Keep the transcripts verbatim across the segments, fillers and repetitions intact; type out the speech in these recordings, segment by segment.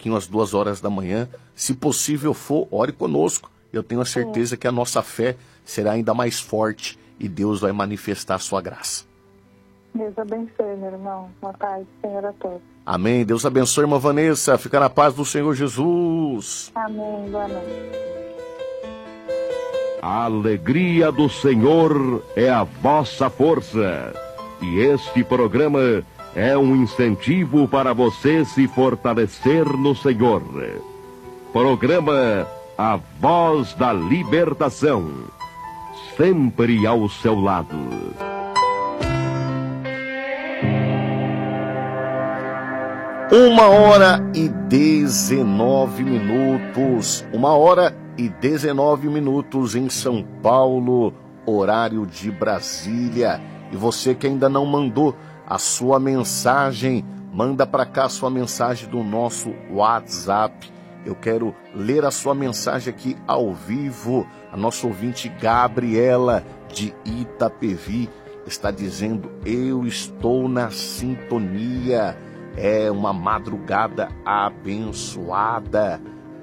pouquinho às duas horas da manhã. Se possível for, ore conosco. Eu tenho a certeza que a nossa fé será ainda mais forte e Deus vai manifestar a sua graça. Deus abençoe, meu irmão. Boa tarde, Senhor, a todos. Amém. Deus abençoe, irmã Vanessa. Fica na paz do Senhor Jesus. Amém. Boa noite. A alegria do Senhor é a vossa força. E este programa é um incentivo para você se fortalecer no Senhor. Programa A Voz da Libertação. Sempre ao seu lado. Uma hora e dezenove minutos. Uma hora e dezenove minutos em São Paulo, horário de Brasília. E você que ainda não mandou a sua mensagem, manda para cá a sua mensagem do nosso WhatsApp. Eu quero ler a sua mensagem aqui ao vivo. A nossa ouvinte Gabriela, de Itapevi, está dizendo: eu estou na sintonia. É uma madrugada abençoada.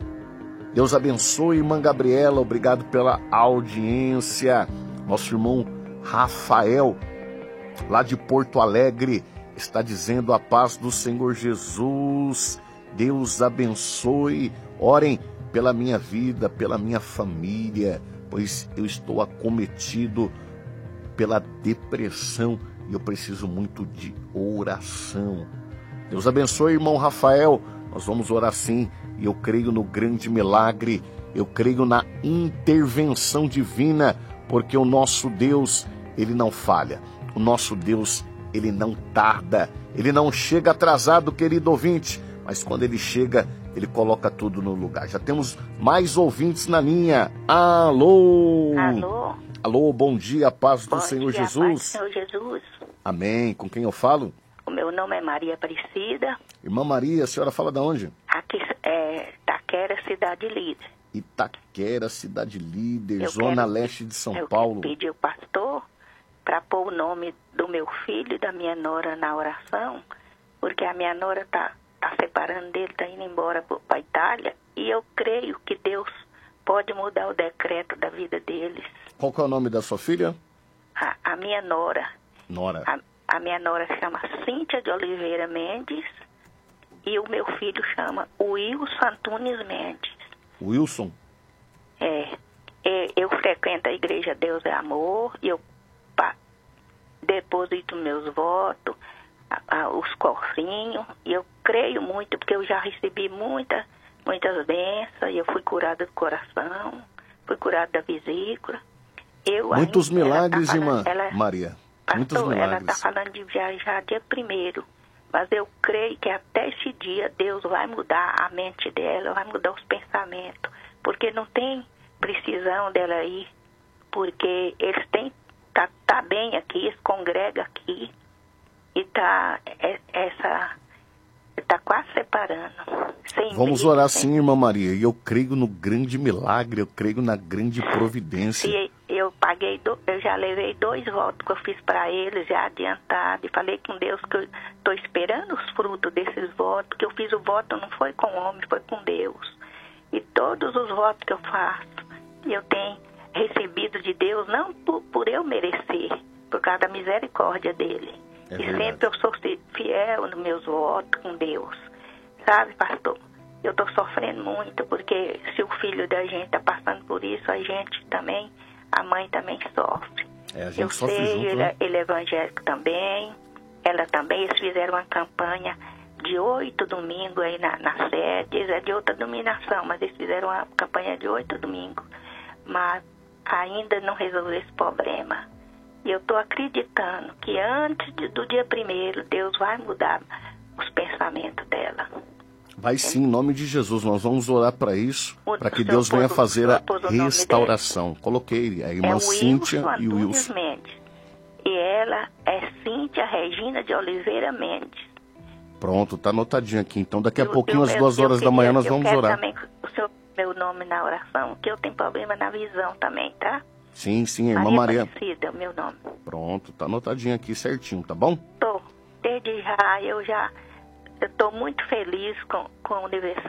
Deus abençoe, irmã Gabriela. Obrigado pela audiência. Nosso irmão Rafael, lá de Porto Alegre, está dizendo: a paz do Senhor Jesus. Deus abençoe. Orem pela minha vida, pela minha família, pois eu estou acometido pela depressão e eu preciso muito de oração. Deus abençoe, irmão Rafael. Nós vamos orar sim, e eu creio no grande milagre, eu creio na intervenção divina, porque o nosso Deus, ele não falha. O nosso Deus, ele não tarda, ele não chega atrasado, querido ouvinte, mas quando ele chega, ele coloca tudo no lugar. Já temos mais ouvintes na linha. Alô? Alô? Alô, bom dia, paz do Bom Senhor dia, Jesus. paz do Senhor Jesus. Amém. Com quem eu falo? O meu nome é Maria Aparecida. Irmã Maria, a senhora fala de onde? Aqui é Taquera, Cidade Líder. Itaquera, Cidade Líder, Eu Zona quero- Leste de São eu Paulo. pedi ao pastor para pôr o nome do meu filho e da minha nora na oração, porque a minha nora está tá separando dele, está indo embora para a Itália, e eu creio que Deus pode mudar o decreto da vida deles. Qual que é o nome da sua filha? A, a minha nora, Nora. a, a minha nora chama Cíntia de Oliveira Mendes e o meu filho chama Wilson Antunes Mendes. Wilson. É, é, eu frequento a igreja Deus é Amor e eu pa, deposito meus votos, a, a, os cofrinhos, e eu creio muito, porque eu já recebi muita, muitas bênçãos, e eu fui curada do coração, fui curada da vesícula. Eu Muitos ainda- ela tá milagres, falando- irmã ela- Maria. Muitos Pastor, ela milagres. está falando de viajar dia primeiro, mas eu creio que até esse dia Deus vai mudar a mente dela, vai mudar os pensamentos, porque não tem precisão dela ir, porque eles têm, tá, tá bem aqui, eles congregam aqui, e tá, é, essa, tá quase separando. Sem Vamos briga, orar sem- sim, irmã Maria. E eu creio no grande milagre, eu creio na grande providência. Se eu paguei, do, eu já levei dois votos que eu fiz para eles, já adiantado, e falei com Deus que eu estou esperando os frutos desses votos, que eu fiz o voto não foi com homem, foi com Deus. E todos os votos que eu faço, eu tenho recebido de Deus, não por, por eu merecer, por causa da misericórdia dele. É e verdade. sempre eu sou fiel nos meus votos com Deus. Sabe, pastor? Eu estou sofrendo muito, porque se o filho da gente está passando por isso, a gente também, a mãe também sofre. É, a gente Eu sofre sei, junto, ele, né? ele é evangélico também, ela também, eles fizeram uma campanha de oito domingos aí na, na sede, eles é de outra dominação, mas eles fizeram uma campanha de oito domingos, mas ainda não resolveu esse problema. E eu estou acreditando que antes de- do dia primeiro, Deus vai mudar os pensamentos dela. Vai sim, em nome de Jesus. Nós vamos orar para isso, O- para que o Deus senhor venha pôs o- fazer o senhor a pôs o nome restauração. Coloquei a irmã é o Cíntia Wilson e o Antunes Wilson. Mendes. E ela é Cíntia Regina de Oliveira Mendes. Pronto, tá anotadinho aqui. Então daqui a Eu- pouquinho, eu- às eu- duas eu horas da queria- manhã, nós eu vamos quero orar. também o senhor meu nome na oração, que eu tenho problema na visão também, tá? Sim, sim, irmã Maria. Aparecida é o meu nome. Pronto, tá anotadinho aqui certinho, tá bom? Tô. Desde já, eu já... Eu tô muito feliz com, com o aniversário